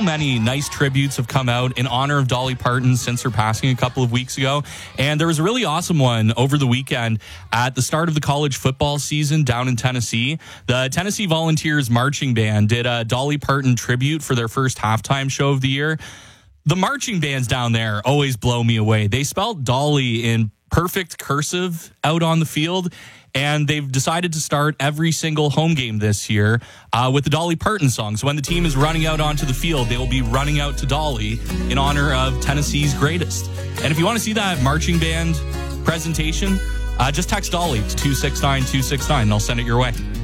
many nice tributes have come out in honor of Dolly Parton since her passing a couple of weeks ago. And there was a really awesome one over the weekend at the start of the college football season down in Tennessee. The Tennessee Volunteers Marching Band did a Dolly Parton tribute for their first halftime show of the year. The marching bands down there always blow me away. They spelled Dolly in perfect cursive out on the field, and they've decided to start every single home game this year with the Dolly Parton song. So when the team is running out onto the field, they will be running out to Dolly in honor of Tennessee's greatest. And if you want to see that marching band presentation, just text Dolly to 269-269, and I'll send it your way.